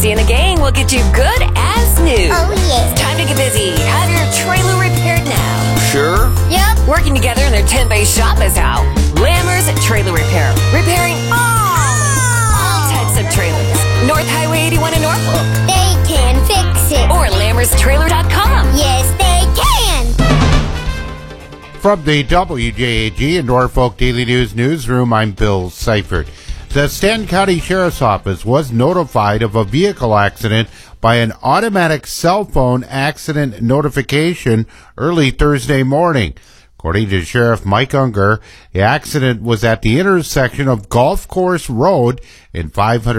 JJ and the gang will get you good as new. Oh, yeah. It's time to get busy. Have your trailer repaired now. Sure? Yep. Working together in their 10-bay shop is how. Lammers Trailer Repair. Repairing all types of trailers. North Highway 81 in Norfolk. They can fix it. Or LammersTrailer.com. Yes, they can. From the WJAG and Norfolk Daily News newsroom, I'm Bill Seifert. The Stanton County Sheriff's Office was notified of a vehicle accident by an automatic cell phone accident notification early Thursday morning. According to Sheriff Mike Unger, the accident was at the intersection of Golf Course Road and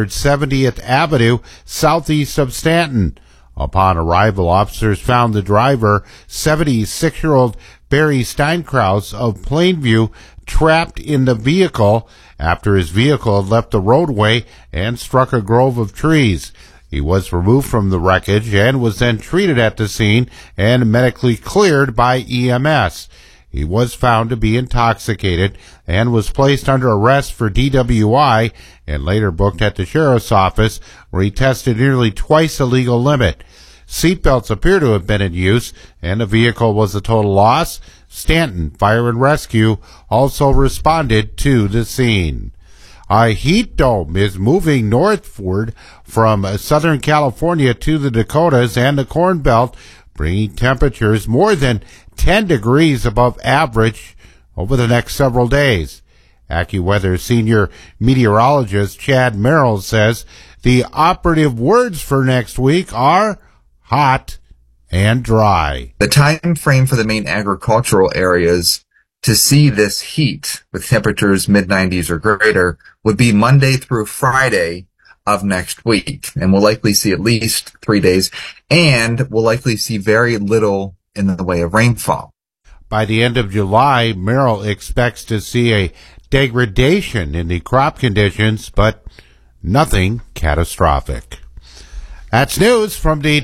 570th Avenue, southeast of Stanton. Upon arrival, officers found the driver, 76-year-old Barry Steinkraus of Plainview, trapped in the vehicle after his vehicle had left the roadway and struck a grove of trees. He was removed from the wreckage and was then treated at the scene and medically cleared by EMS. He was found to be intoxicated and was placed under arrest for DWI and later booked at the sheriff's office, where he tested nearly twice the legal limit. Seatbelts appear to have been in use, and the vehicle was a total loss. Stanton Fire and Rescue also responded to the scene. A heat dome is moving northward from Southern California to the Dakotas and the Corn Belt, bringing temperatures more than 10 degrees above average over the next several days. AccuWeather senior meteorologist Chad Merrill says the operative words for next week are hot and dry. The time frame for the main agricultural areas to see this heat with temperatures mid-90s or greater would be Monday through Friday of next week. And we'll likely see at least 3 days, and we'll likely see very little in the way of rainfall. By the end of July, Merrill expects to see a degradation in the crop conditions, but nothing catastrophic. That's news from the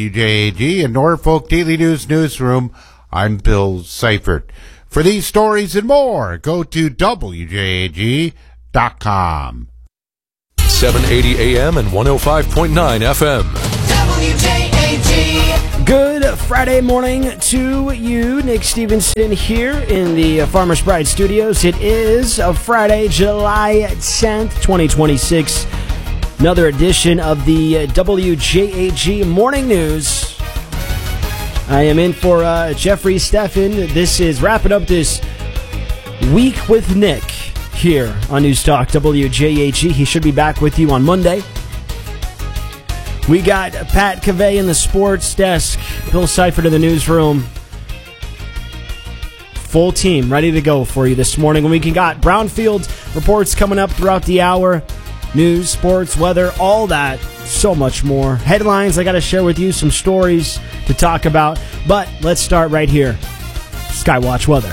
WJAG and Norfolk Daily News newsroom. I'm Bill Seifert. For these stories and more, go to WJAG.com. 780 AM and 105.9 FM. WJAG. Good Friday morning to you. Nick Stevenson here in the Farmers Bride Studios. It is a Friday, July 10th, 2026. Another edition of the WJAG Morning News. I am in for Jeffrey Steffen. This is wrapping up this week with Nick here on News Talk WJAG. He should be back with you on Monday. We got Pat Cavey in the sports desk, Bill Seifert in the newsroom. Full team ready to go for you this morning. We got Brownfield reports coming up throughout the hour. News, sports, weather, all that, so much more. Headlines, I got to share with you some stories to talk about. But let's start right here. Skywatch weather.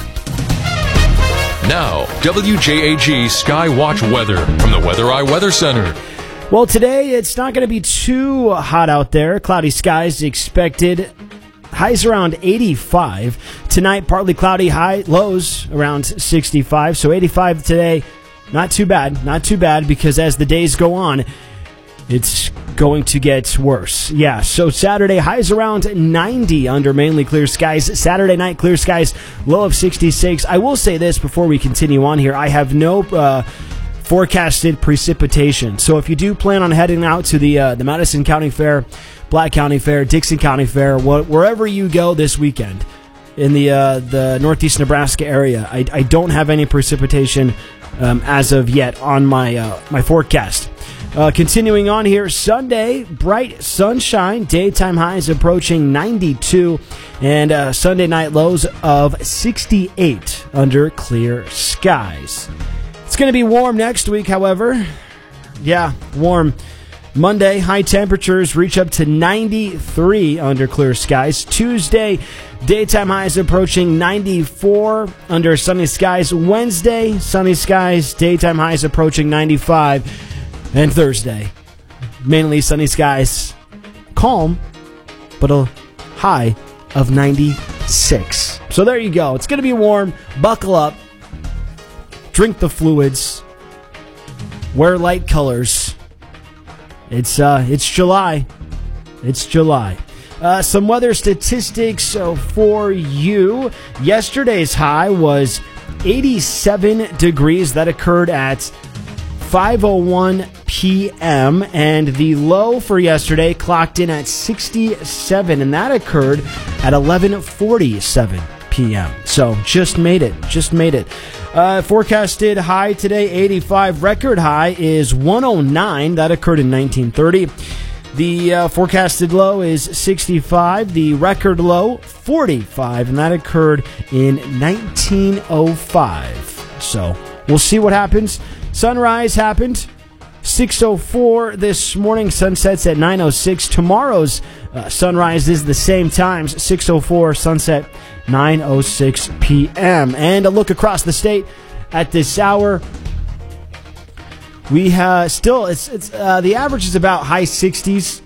Now, WJAG Skywatch weather from the Weather Eye Weather Center. Well, today it's not going to be too hot out there. Cloudy skies expected. Highs around 85. Tonight, partly cloudy, high lows around 65. So 85 today. Not too bad, because as the days go on, it's going to get worse. Yeah, so Saturday, highs around 90 under mainly clear skies. Saturday night, clear skies, low of 66. I will say this before we continue on here. I have no forecasted precipitation. So if you do plan on heading out to the Madison County Fair, Black County Fair, Dixon County Fair, wherever you go this weekend in the northeast Nebraska area, I don't have any precipitation as of yet on my forecast. Continuing on here, Sunday, bright sunshine, daytime highs approaching 92, and Sunday night lows of 68 under clear skies. It's going to be warm next week, however. Yeah, warm. Monday, high temperatures reach up to 93 under clear skies. Tuesday, daytime highs approaching 94 under sunny skies. Wednesday, sunny skies, daytime highs approaching 95. And Thursday, mainly sunny skies, calm, but a high of 96. So there you go. It's going to be warm. Buckle up. Drink the fluids. Wear light colors. It's July. It's July. Some weather statistics for you. Yesterday's high was 87 degrees. That occurred at 5:01 p.m. And the low for yesterday clocked in at 67, and that occurred at 11:47 p.m. So just made it. Forecasted high today, 85. Record high is 109. That occurred in 1930. The forecasted low is 65. The record low, 45. And that occurred in 1905. So we'll see what happens. Sunrise happened 6:04 this morning. Sunsets at 9:06. Tomorrow's sunrise is the same times, 6:04. Sunset 9:06 p.m. And a look across the state at this hour. We still it's the average is about high 60s,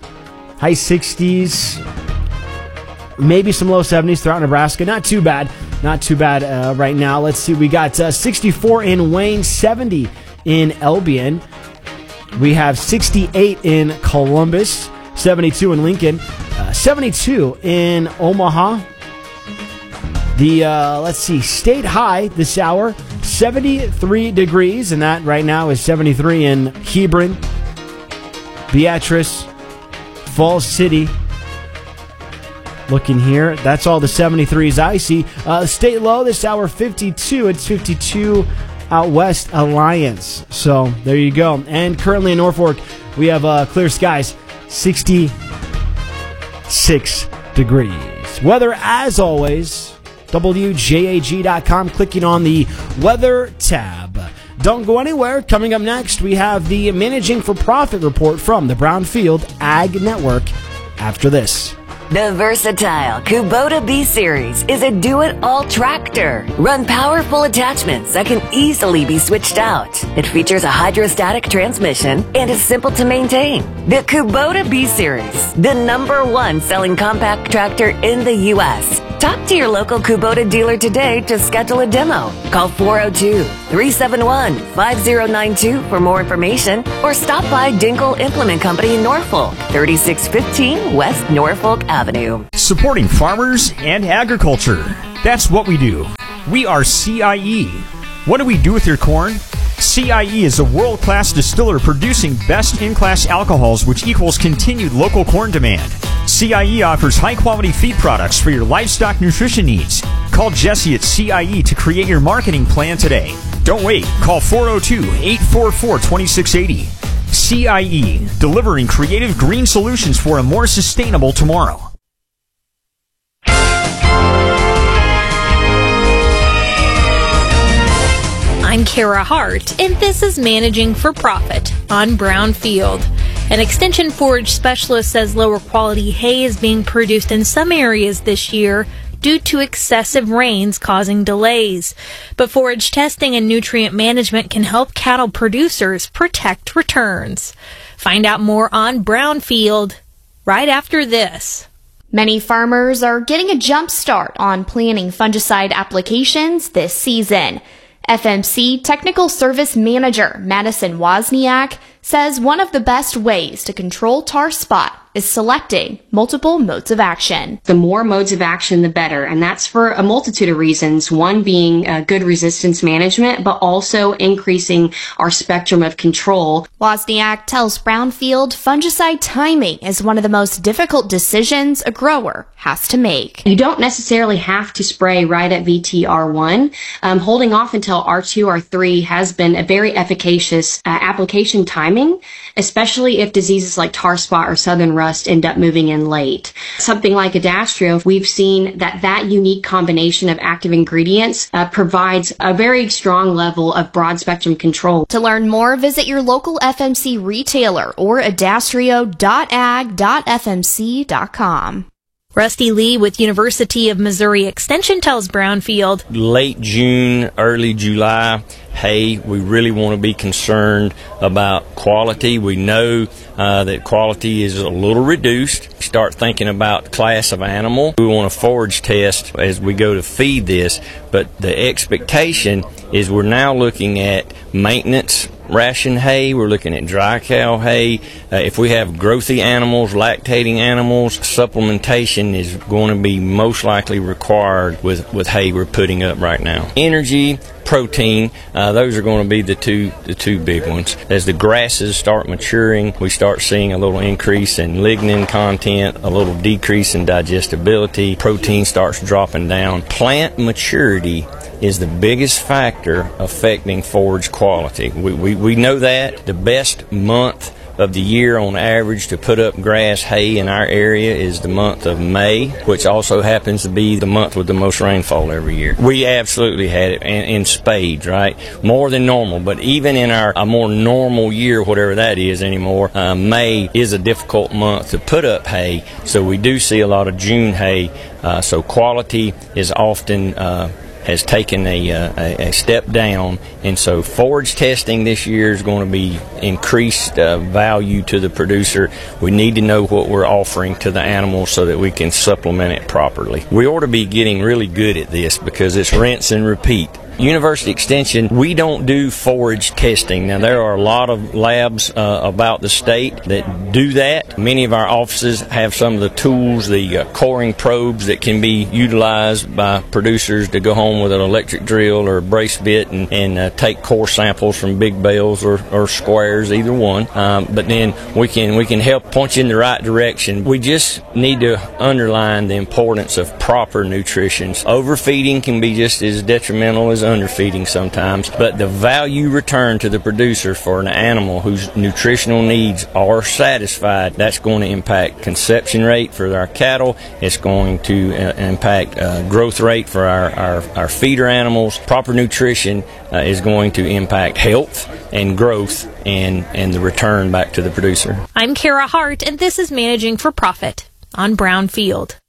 maybe some low 70s throughout Nebraska. Not too bad right now. Let's see. We got 64 in Wayne, 70 in Albion. We have 68 in Columbus, 72 in Lincoln, 72 in Omaha. The state high this hour, 73 degrees, and that right now is 73 in Hebron, Beatrice, Falls City. Looking here, that's all the 73s I see. State low this hour, 52. It's 52 out west, Alliance. So there you go. And currently in Norfolk, we have clear skies, 66 degrees. Weather, as always, WJAG.com, clicking on the weather tab. Don't go anywhere. Coming up next, we have the Managing for Profit report from the Brownfield Ag Network after this. The versatile Kubota B-Series is a do-it-all tractor. Run powerful attachments that can easily be switched out. It features a hydrostatic transmission and is simple to maintain. The Kubota B-Series, the #1 selling compact tractor in the U.S. Talk to your local Kubota dealer today to schedule a demo. Call 402-371-5092 for more information, or stop by Dinkle Implement Company in Norfolk, 3615 West Norfolk Avenue. Supporting farmers and agriculture. That's what we do. We are CIE. What do we do with your corn? CIE is a world-class distiller producing best-in-class alcohols, which equals continued local corn demand. CIE offers high-quality feed products for your livestock nutrition needs. Call Jesse at CIE to create your marketing plan today. Don't wait. Call 402-844-2680. CIE, delivering creative green solutions for a more sustainable tomorrow. I'm Kara Hart, and this is Managing for Profit on Brownfield. An extension forage specialist says lower quality hay is being produced in some areas this year due to excessive rains causing delays. But forage testing and nutrient management can help cattle producers protect returns. Find out more on Brownfield right after this. Many farmers are getting a jump start on planning fungicide applications this season. FMC Technical Service Manager Madison Wozniak says one of the best ways to control tar spot is selecting multiple modes of action. The more modes of action, the better. And that's for a multitude of reasons. One being good resistance management, but also increasing our spectrum of control. Wozniak tells Brownfield fungicide timing is one of the most difficult decisions a grower has to make. You don't necessarily have to spray right at VTR1. Holding off until R2, R3 has been a very efficacious application timing, especially if diseases like tar spot or southern rust end up moving in late. Something like Adastrio, we've seen that unique combination of active ingredients provides a very strong level of broad spectrum control. To learn more, visit your local FMC retailer or adastrio.ag.fmc.com. Rusty Lee with University of Missouri Extension tells Brownfield, late June, early July, hey, we really want to be concerned about quality. We know that quality is a little reduced. Start thinking about class of animal. We want to forage test as we go to feed this, but the expectation is we're now looking at maintenance ration hay. We're looking at dry cow hay. If we have growthy animals, lactating animals, supplementation is going to be most likely required with hay we're putting up right now. Energy, protein, those are going to be the two big ones. As the grasses start maturing, we start seeing a little increase in lignin content, a little decrease in digestibility, protein starts dropping down. Plant maturity is the biggest factor affecting forage quality. We know that. The best month of the year on average to put up grass hay in our area is the month of May, which also happens to be the month with the most rainfall every year. We absolutely had it in spades, right? More than normal, but even in a more normal year, whatever that is anymore, May is a difficult month to put up hay, so we do see a lot of June hay, so quality is often has taken a step down, and so forage testing this year is going to be increased value to the producer. We need to know what we're offering to the animals so that we can supplement it properly. We ought to be getting really good at this because it's rinse and repeat. University Extension, we don't do forage testing. Now, there are a lot of labs about the state that do that. Many of our offices have some of the tools, the coring probes that can be utilized by producers to go home with an electric drill or a brace bit and take core samples from big bales or squares, either one. But then we can help point you in the right direction. We just need to underline the importance of proper nutrition. Overfeeding can be just as detrimental as underfeeding sometimes, but the value return to the producer for an animal whose nutritional needs are satisfied, that's going to impact conception rate for our cattle. It's going to impact growth rate for our feeder animals. Proper nutrition is going to impact health and growth and the return back to the producer. I'm Kara Hart, and this is Managing for Profit on Brownfield.